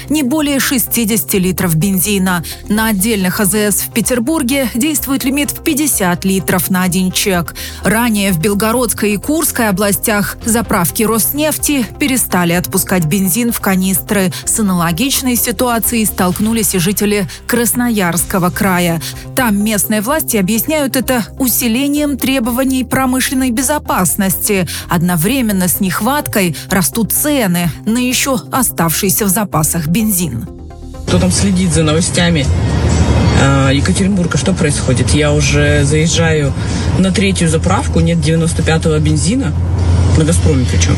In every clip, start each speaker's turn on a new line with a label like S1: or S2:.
S1: не более 60 литров бензина. На отдельных АЗС в Петербурге действует лимит в 50 литров на один чек. Ранее в Белгородской и Курской областях заправки Роснефти перестали отпускать бензин в канистры. С аналогичной ситуацией столкнулись и жители Красноярского края. Там местные власти объясняют это усилением требований промышленной безопасности. Одновременно с нехваткой растут цены на еще оставшийся в запасах бензин.
S2: Кто там следит за новостями Екатеринбурга, что происходит? Я уже заезжаю на 3-ю заправку, нет 95-го бензина, на «Газпроме» причем.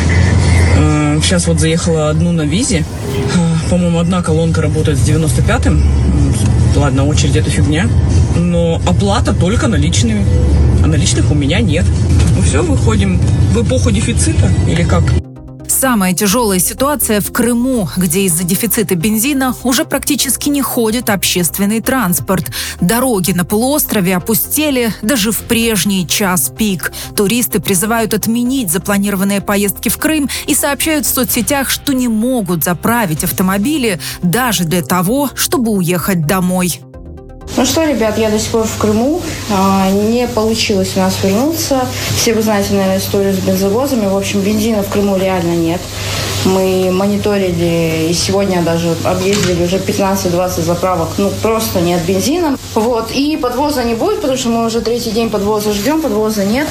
S2: Сейчас вот заехала одну на «Визе. По-моему, одна колонка работает с 95-м. Ладно, очередь — это фигня. Но оплата только наличными. А наличных у меня нет. Ну все, выходим в эпоху дефицита или как?
S1: Самая тяжелая ситуация в Крыму, где из-за дефицита бензина уже практически не ходит общественный транспорт. Дороги на полуострове опустели даже в прежний час пик. Туристы призывают отменить запланированные поездки в Крым и сообщают в соцсетях, что не могут заправить автомобили даже для того, чтобы уехать домой.
S3: Ну что, ребят, я до сих пор в Крыму. Не получилось у нас вернуться. Все вы знаете, наверное, историю с бензовозами. В общем, бензина в Крыму реально нет. Мы мониторили и сегодня даже объездили уже 15-20 заправок. Просто нет бензина. И подвоза не будет, потому что мы уже 3-й день подвоза ждем, подвоза нет.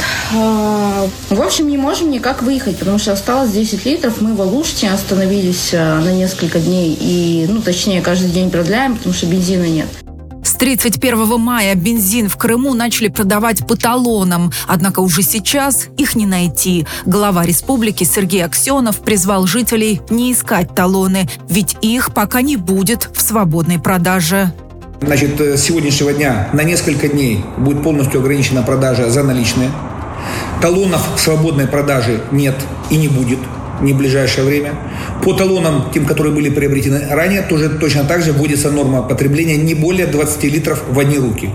S3: В общем, не можем никак выехать, потому что осталось 10 литров. Мы в Алуште остановились на несколько дней и, точнее, каждый день продляем, потому что бензина нет.
S1: С 31 мая бензин в Крыму начали продавать по талонам, однако уже сейчас их не найти. Глава республики Сергей Аксенов призвал жителей не искать талоны, ведь их пока не будет в свободной продаже.
S4: С сегодняшнего дня на несколько дней будет полностью ограничена продажа за наличные. Талонов в свободной продаже нет и не будет не в ближайшее время. По талонам, тем, которые были приобретены ранее, тоже точно так же вводится норма потребления не более 20 литров в одни руки.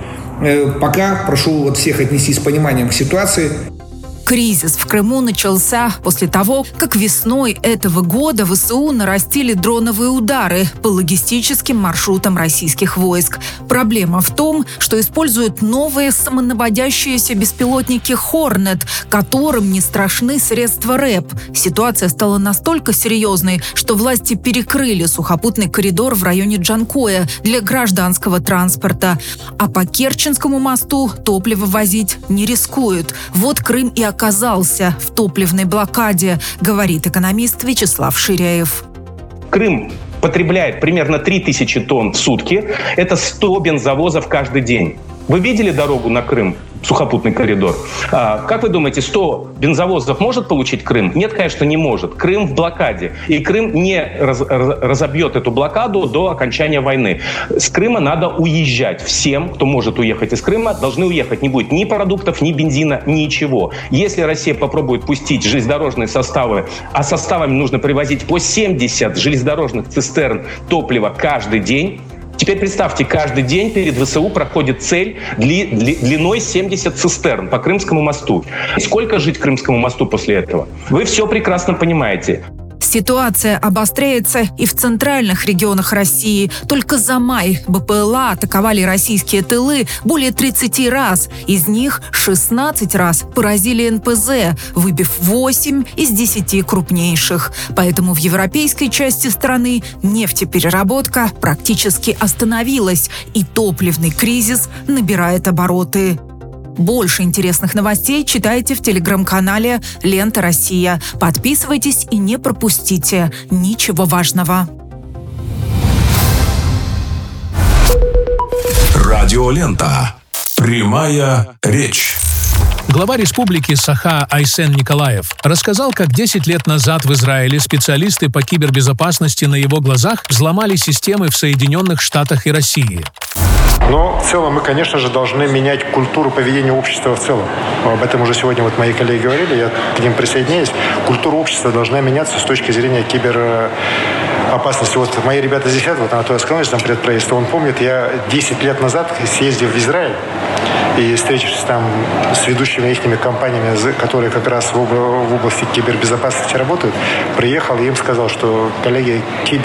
S4: Пока прошу всех отнестись с пониманием к ситуации.
S1: Кризис в Крыму начался после того, как весной этого года ВСУ нарастили дроновые удары по логистическим маршрутам российских войск. Проблема в том, что используют новые самонаводящиеся беспилотники «Хорнет», которым не страшны средства РЭП. Ситуация стала настолько серьезной, что власти перекрыли сухопутный коридор в районе Джанкоя для гражданского транспорта. А по Керченскому мосту топливо возить не рискуют. Вот Крым и оказался в топливной блокаде, говорит экономист Вячеслав Ширяев.
S5: Крым потребляет примерно 3000 тонн в сутки. Это 100 бензовозов каждый день. Вы видели дорогу на Крым? Сухопутный коридор. Как вы думаете, 100 бензовозов может получить Крым? Нет, конечно, не может. Крым в блокаде. И Крым не разобьет эту блокаду до окончания войны. С Крыма надо уезжать. Всем, кто может уехать из Крыма, должны уехать. Не будет ни продуктов, ни бензина, ничего. Если Россия попробует пустить железнодорожные составы, а составами нужно привозить по 70 железнодорожных цистерн топлива каждый день, теперь представьте, каждый день перед ВСУ проходит цель длиной 70 цистерн по Крымскому мосту. Сколько жить Крымскому мосту после этого? Вы все прекрасно понимаете.
S1: Ситуация обостряется и в центральных регионах России. Только за май БПЛА атаковали российские тылы более 30 раз. Из них 16 раз поразили НПЗ, выбив 8 из 10 крупнейших. Поэтому в европейской части страны нефтепереработка практически остановилась, и топливный кризис набирает обороты. Больше интересных новостей читайте в телеграм-канале «Лента Россия». Подписывайтесь и не пропустите ничего важного.
S6: Радиолента. Прямая речь.
S7: Глава республики Саха Айсен Николаев рассказал, как 10 лет назад в Израиле специалисты по кибербезопасности на его глазах взломали системы в Соединенных Штатах и России.
S8: Но в целом мы, конечно же, должны менять культуру поведения общества в целом. Об этом уже сегодня мои коллеги говорили, я к ним присоединяюсь. Культура общества должна меняться с точки зрения киберопасности. Мои ребята здесь сидят, Анатолий Асканович, зампред правительства, он помнит, я 10 лет назад, съездив в Израиль и встретившись там с ведущими ихними компаниями, которые как раз в области кибербезопасности работают, приехал и им сказал, что, коллеги,